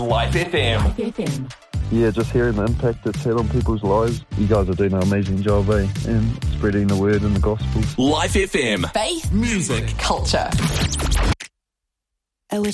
Life FM. Life FM. Yeah, just hearing the impact it's had on people's lives. You guys are doing an amazing job, and spreading the word and the gospel. Life FM. Faith, music, culture.